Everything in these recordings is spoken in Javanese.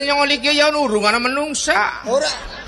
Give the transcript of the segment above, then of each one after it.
Yang oli ki ya urungan menungsa. Ora.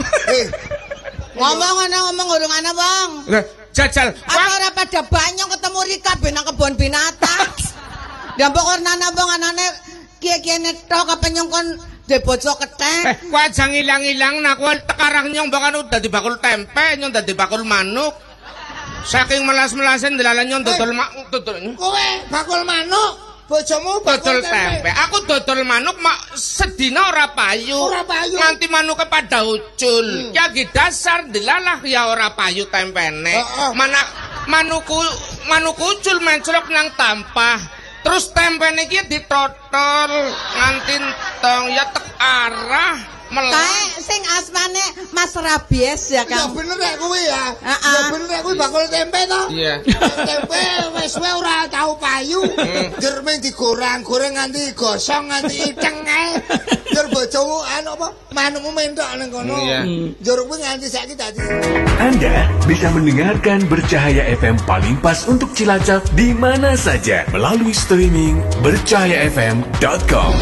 Ngomong urungan Bang. Jajal. Apa ora pada banyak ketemu Rika ben nang kebon binatang. Dampok ornana Bang anane kiye-kiye netok kepenyong kon de bojo kethek. Ku aja ngilang-ilang nak ku tekarang nyong bakal dadi bakul tempe, nyong dadi bakul manuk. Saking melas-melasen delalan nyong dodol kowe bakul manuk. Bojomu dodol tempe. Aku dodol manuk sedina ora payu. Nganti manuke pada ucul. Ya ki dasar dilalah ya ora payu tempene. Manuku ucul mencrok nang tampah. Terus tempene iki ditotol nganti entong ya tek arah kae sing asmane Mas Rabies ya Kang. Ya bener rek kuwi ya. Ya bener rek kuwi bakul tempe to. Iya. Tempe wis wae ora tau payu. Jermeng digoreng nganti gosong nganti iteng ae. Jer bojomu anu apa? Manukmu mentok ning kono. Jer kuwi nganti saiki dadi. Anda bisa mendengarkan Bercahaya FM paling pas untuk Cilacap di mana saja melalui streaming bercahayafm.com.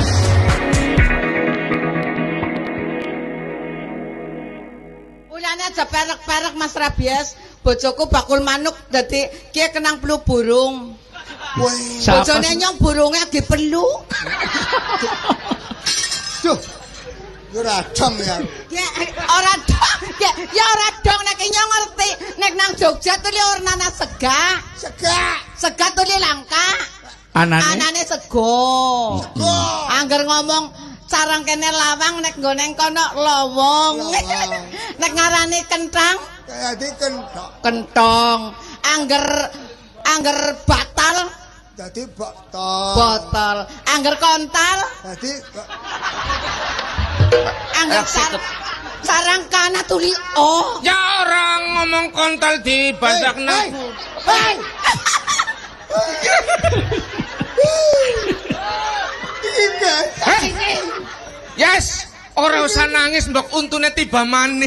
Aja perek-perek Mas Rabies, bojoku bakul manuk dadi kiye kenang pelu burung. Bojone nyong burunge lagi pelu. Duh. Ora dong ya. Ya ora dong. Ya ora dong nek nyong ngerti nek nang Jogja tuh li ornana sega. Sega tuh li langka. Anane sego. Angger ngomong sarang kene lawang nek nggoneng kono lowong. Nek ngarani kentang dadi kentong. Angger batal dadi botol. Botol. Angger kontal dadi angger sarang kana tuli oh. Ya orang ngomong kontal di badakna. Hei. Yes, ora usah nangis mbok untune tiba mani.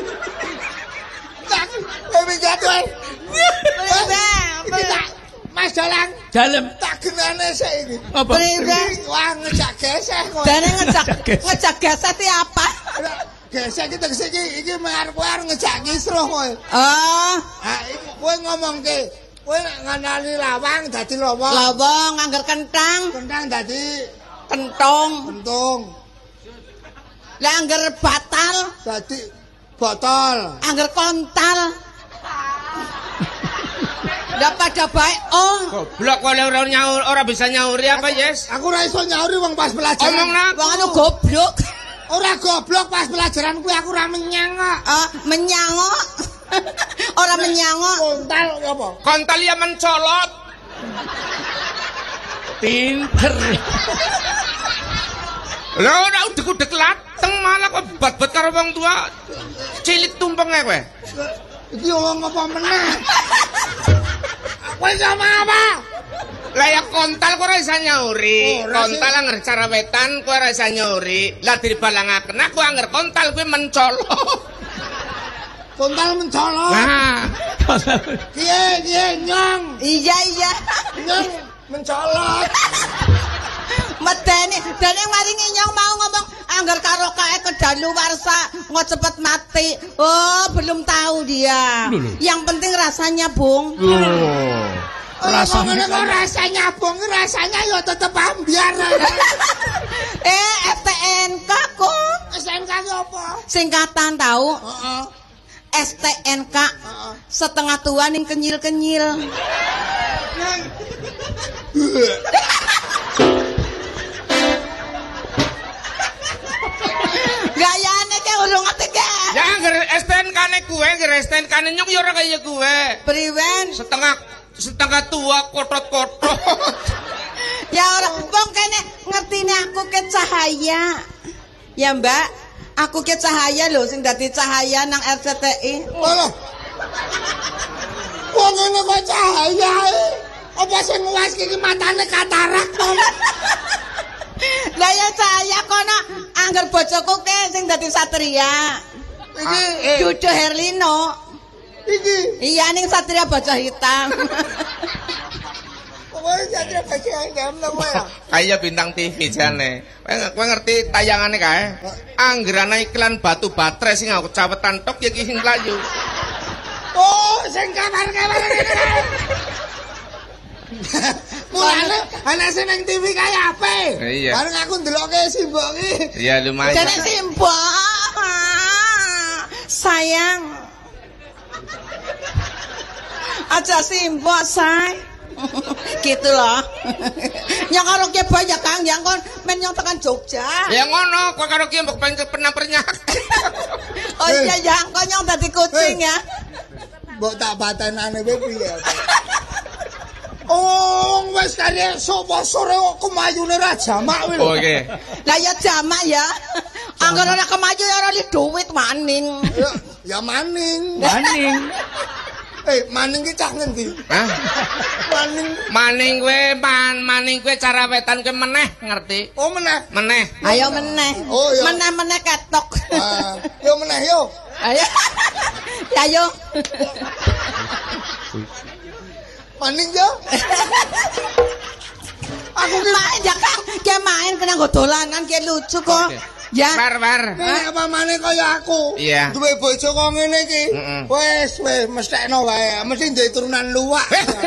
Mas Dalang. Dalem. Tak genane saiki. Apa? Wah ngejak geseh kok. Dene ngejak geseh ti apa? Geseh iki tegese iki arep ngejak kisruh kowe. Oh. Ha iki kowe ngomongke kowe nek nganani lawang dadi lowong. Lowong angger kentang. Kentang dadi kentong. Lah angger batal dadi botol. Angger kontal. Lah pada bae oh. Goblok kowe ora bisa nyauri apa, Yes? Aku ora iso nyauri wong pas pelajaran. Omongna wong anu goblok. Ora goblok pas pelajaran kuwi aku ora menyang kok. Menyangok. Ora menyangok. Kontal apa? Kontal ya mencolot. Pinter. Lah ora udek-udek lateng malah kok bat-bat karo wong tua. Cilik tumpenge kowe. Iki wong apa meneh? Kowe sama apa? Lah ya kontal kok ora isa nyauri. Kontal anger cara wetan kowe ora isa nyauri. Lah dibalangaken aku anger kontal kuwi mencolot. Kontal mencolot. Nah. Kiye nyong. Iya. Nyong mencolot. Medeni, dene maringi nyong mau ngomong angger karo kae kedaluwarsa nggak cepet mati. Oh, belum tahu dia. Yang penting rasanya, Bung. Rasanya, Bung, rasanya ya tetep ambiar. STNK kok. STNK apa? Singkatan tahu? STNK. Setengah tua ning kenyil-kenyil. Gayane ke urung ngerti ke. Ya ngger STNK-ne kuwe, ngger STNK-ne nyok ya ora kaya kuwe. Priwen? Setengah tua kotot-kotot. Ya ora, wong kene ngertine aku ke Cahaya. Ya, Mbak, aku ke Cahaya lho sing dadi Cahaya nang RCTI. Lho. Wong ngene kok Cahaya. Apa sing nguwas iki matane katarak to? Lah ya Cahaya kono angger bojoku ke sing dadi Satria. Iki Dudu Herlino. Iki. Iya ning Satria Baja Hitam. Kowe jane baju ayam lho kowe. Kaya bintang TV jane. Kowe ngerti tayangane kae? Anggerana iklan batu baterai sing aku cawetan tok ya ki sing mlayu. Oh, sing kamar-kamar ngene. Mulane ana sing ning TV kae ape? Iya. Bareng aku ndelokke simbok iki. Iya lumayan. Jane simbok. Sayang. Aja simbok, say. Gitu loh. Nyong karo ki boy ya Kang, yang kon men nyong tekan Jogja. Ya ngono, kowe karo ki mbok pernah pernyak. Oh iya ya, kok nyong dadi kucing ya. Mbok tak batenane kowe piye? Oh, wis kare sapa sore kok kemayune ra jamak kowe. Oke. Lah ya jamak ya. Angger ora kemayu ya ora li duit maning. Ya maning. Maning. Maning ki cah ngendi? Hah? Maning Maning kowe cara wetan kowe meneh ngerti? Oh meneh. Meneh. Ayo meneh. Oh iya. Meneh-meneh ketok. Yo meneh yo. Ayo. Ya yo. Maning yo. Aku ki main ya Kang, ki main kena nggo dolanan ki lucu kok. Ya. War. Nek apa maneh kaya aku. Iya. Duwe bojo kok ngene iki. Wis mesthekno wae. Mesti duwe turunan luwak.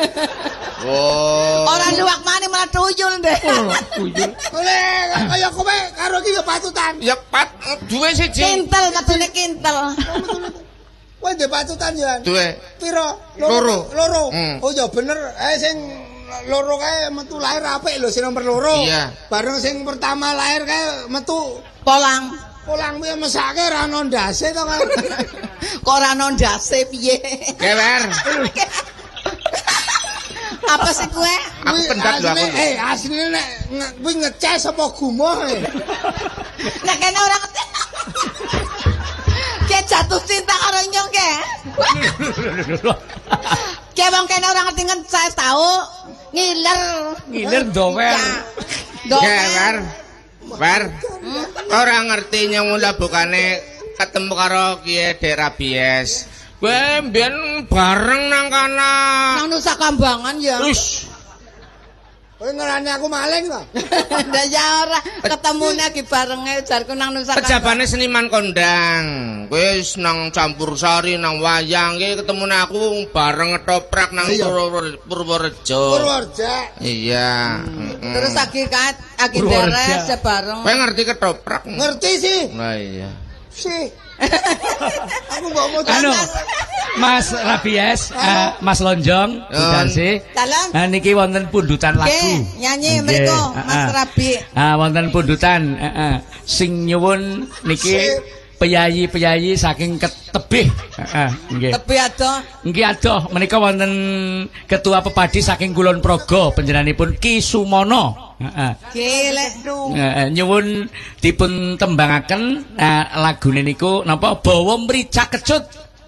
Oh. Ora luwak maneh malah tuyul deh. Tuyul. Oleh kaya kowe karo iki ya patutan. Ya duwe siji. Kintel metune kintel. Kowe duwe patutan ya. Duwe. Piro? Loro. Oh ya bener. Sing loro kae metu lahir apik lho sing nomor 2. Iya. Bareng sing pertama lahir kae metu Polang kuwi mesake ra ono ndase to kan. kok ora ono ndase piye? Kewer. Apa sih kowe? Aku pendat lho aku. Asline nek kuwi ngeces apa gumoh. Nek kene ora ngerti. Ke jatuh cinta karo nyong ke. Ke wong kene ora ngerti ngeces tau. Ngiler dower. Kewer. War. Ora ngerti nyong mula bukane ketemu karo Kiye Derabies. Kowe mbiyen bareng nang kana. nang Nusa Kambangan ya. Wis. Kowe ngerani aku maling to? Ndak ya ora ketemune iki barenge jarku nang Nusa Kambangan. Pejabane seniman kondang. Wis nang campur sari nang wayang iki ketemune aku bareng ngetoprak nang Purworejo. Purworejo. Iya. Terus agi deres bareng. Kowe ngerti ketoprak? Ngerti sih. Lah iya. Sih. Aku mbok mau Anu, Mas Rabies, Mas Lonjong, Budansi. Dalam. Niki wonten pundutan lagu. Nggih, nyanyi mriku Mas Rabi. Wonten pundutan, sing nyuwun niki peyayi-peyayi saking Ketebih. Nggih. Tebih adoh. Nggih adoh, menika wonten ketua pepadi saking Kulon Progo, panjenenganipun Ki Sumono. Gile. Nyuwun dipun tembangaken lagune niku napa Bawa Mrica Kecut.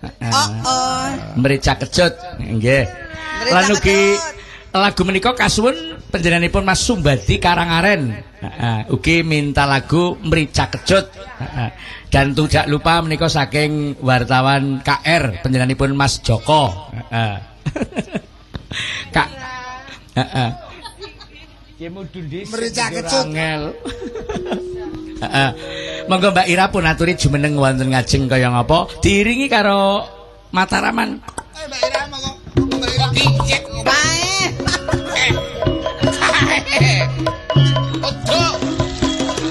Mrica Kecut nggih. Lan ugi lagu menika kasuwun panjenenganipun Mas Sumbadi Karangaren. Ugi minta lagu Mrica Kecut. Dan tidak lupa menika saking wartawan KR panjenenganipun Mas Joko. Kak. Mrica Kecut. Monggo Mbak Ira pun aturi jumeneng wonten ngajeng kaya ngapa diiringi karo Mataraman